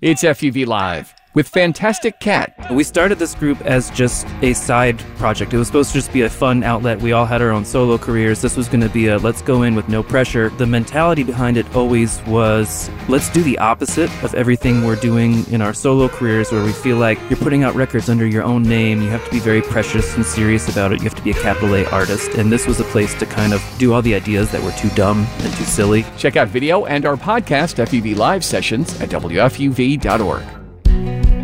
It's FUV Live with Fantastic Cat. We started this group as just a side project. It was supposed to just be a fun outlet. We all had our own solo careers. This was going to be a let's go in with no pressure. The mentality behind it always was, let's do the opposite of everything we're doing in our solo careers, where we feel like you're putting out records under your own name. You have to be very precious and serious about it. You have to be a capital A artist. And this was a place to kind of do all the ideas that were too dumb and too silly. Check out video and our podcast FUV Live sessions at WFUV.org.